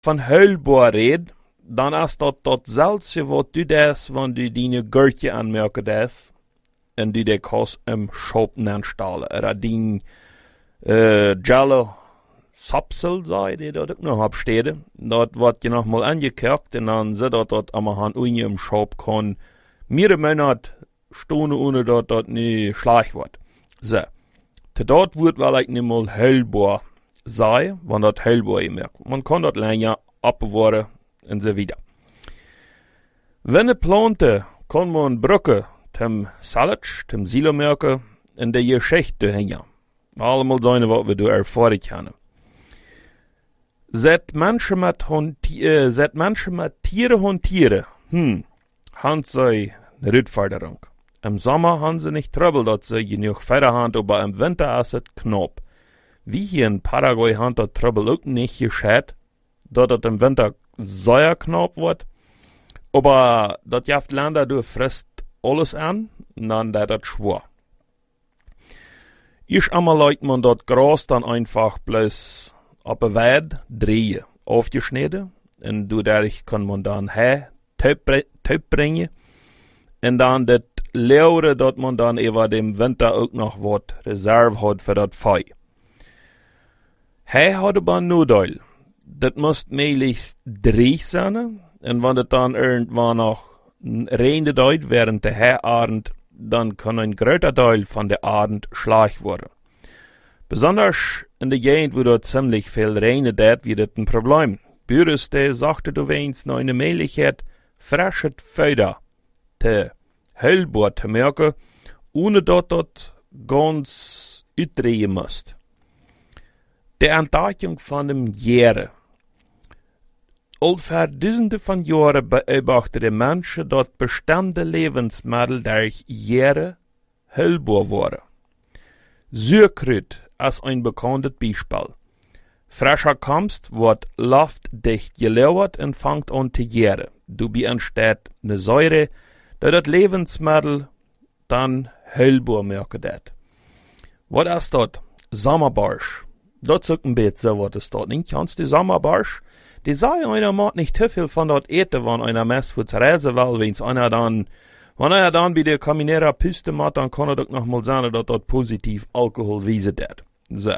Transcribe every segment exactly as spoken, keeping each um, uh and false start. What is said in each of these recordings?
van heilbaar red, dan is dat datzelfde wat du des, wanneer du deine Gurtje aanmerken des, en du de kos im Shop nanstalen. Er dien uh, Jello Sapsel, zei die dat ook nog opsteden. Dat wordt je nog mal angekirkt, en dan zit dat dat aan hand unje im Shop kon mehrere Monate stonen, ohne dat dat nie schlecht wordt. So. Te dat wordt wel ik niet mal heilbaar sei, wanneer dat heilbaar je merkt. Man kann dat länger abbewahren und so wieder. Wenn eine Plante kann man brücken, zum Salat, zum Silo merken, in der Geschichte hängen. Allemal sein, was wir da erfahren können. Seit Menschen mit, äh, seit Menschen mit Tiere hantieren, hm, haben sie eine Rückforderung. Im Sommer haben sie nicht Trouble, dass sie genug Feder haben, aber im Winter ist es knapp. Wie hier in Paraguay haben das Trouble auch nicht geschehen, dass es im Winter sehr knapp wird. Aber das jaft Länder, du frisst alles an, und dann ist das schwer. Ich einmal leut man das Gras dann einfach bloß auf der Weide drehen, aufgeschnitten, und dadurch kann man dann her, Töp bringen, und dann das Leere, dat man dann über dem Winter auch noch was Reserve hat für das Feu. Hij hat aber nur Nadel. Das muss möglichst dreig sein, und wenn das dann irgendwann noch regnet dort während der Herabend, dann kann ein größer Teil von der Abend schlecht werden. Besonders in der Gegend, wo dort ziemlich viel regnet, wird das ein Problem. Büros, der sagte du wenigstens noch eine Möglichkeit, frisches Feuer zu heilbar zu merken, ohne dass das ganz uitdrehen muss. Die Entdeckung von dem Jähre. Ungefähr Dutzende von Jahren beobachteten Menschen, dass bestimmte Lebensmittel durch Jähre heilbar waren. Sauerkraut ist ein bekanntes Beispiel. Frischer Kommst wird luftdicht gelauert und fängt an zu gären. Dabei entsteht eine Säure, die das Lebensmittel dann heilbar merken wird. Was ist das? Sommerbarsch. Das ist ein bisschen so, was ist das nicht? Kannst du Sommerbarsch? Die sagen, einer macht nicht zu viel von dort eten, wenn einer Mess für zu reisen will, wenn einer dann, wenn er dann bei der Kaminera Piste macht, dann kann er doch noch mal sagen, dass das positiv Alkohol wiesen wird. So.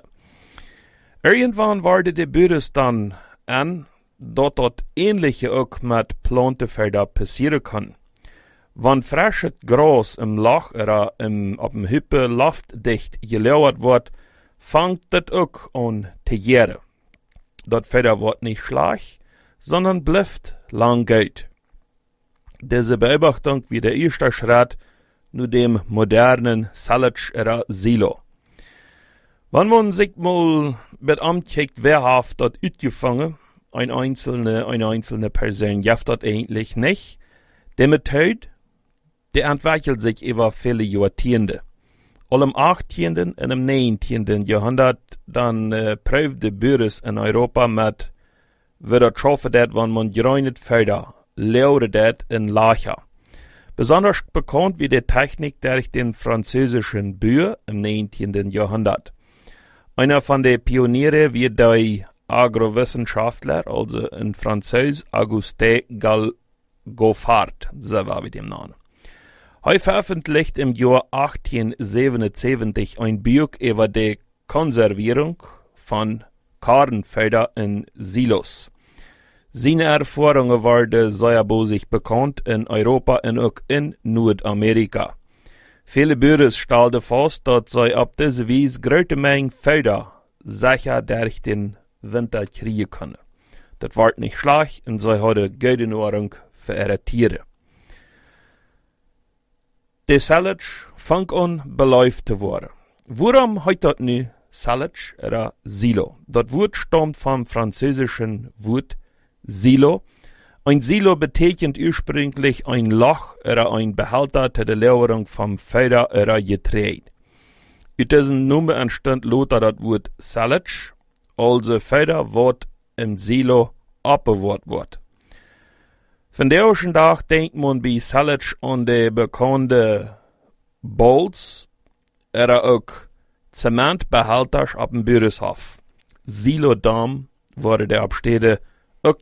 Irgendwann waren die Büros dann an, dass das Ähnliche auch mit Plantenfeldern passieren kann. Wenn frisches Gras im Loch oder im, auf dem Hüppe luftdicht gelauert wird, fängt das auch an zu gären. Das Feder wird nicht schlecht, sondern bleibt lang gut. Diese Beobachtung wie der erste Schritt zu dem modernen Salat oder Silo. Wenn man sich mal mit anguckt, wer hat das ausgefangen, ein einzelne, eine einzelne Person, jaft das eigentlich nicht. Die Methode, die entwickelt sich über viele Jahrzehnte. All im achtzehnten und im neunzehnten Jahrhundert dann äh, prüfte Büros in Europa mit, wie das schaffen wird, wenn man geräunet Felder, leere det in Lacher. Besonders bekannt wie die Technik durch den französischen Bauer im neunzehnten Jahrhundert. Einer von den Pionieren wie der Agrowissenschaftler, also in Französisch Auguste Goffard, so war wie dem Namen. Er veröffentlicht im Jahr achtzehnhundertsiebenundsiebzig ein Buch über die Konservierung von Kornfeldern in Silos. Seine Erfahrungen waren sehr bosig bekannt in Europa und auch in Nordamerika. Viele Büros stellten fest, dass sie auf diese Weise große Mengen Felder sicher durch den Winter kriegen können. Das war nicht schlecht und sie hatten gute Nahrung für ihre Tiere. Die Salat fängt an, beläuft zu werden. Warum heißt das nun Salat oder Silo? Das Wort stammt vom französischen Wort Silo. Ein Silo bedeutet ursprünglich ein Loch oder ein Behälter zur Lagerung vom Feder oder Getreide. Aus diesem Namen entstand lauter das Wort Salat, also Feder, was im Silo abgewahrt wird. Von der ersten Tag denkt man bei Salat an die bekannten Bowls oder auch Zementbehälter auf dem Büroshof. Silodam wurde der Abstede